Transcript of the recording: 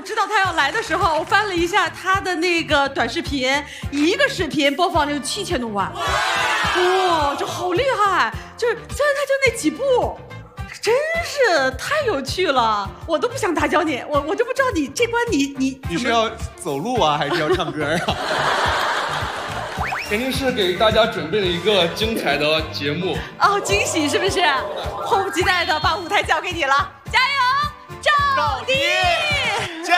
知道他要来的时候，我翻了一下他的那个短视频，一个视频播放量7000多万，哇，就好厉害！就是虽然他就那几部。真是太有趣了，我都不想打搅你，我就不知道你这关你是要走路啊，还是要唱歌啊？ 肯定是给大家准备了一个精彩的节目哦，惊喜是不是？迫不及待的把舞台交给你了，加油，赵迪！